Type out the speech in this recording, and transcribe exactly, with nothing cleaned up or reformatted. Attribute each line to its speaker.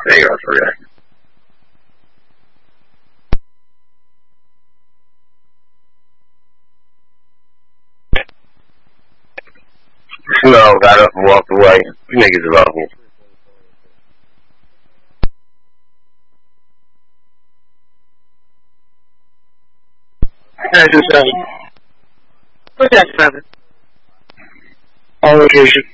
Speaker 1: There you go, for real. No, got up and walked away. Niggas love me.
Speaker 2: Nine two seven. What's that, seven?
Speaker 1: On location.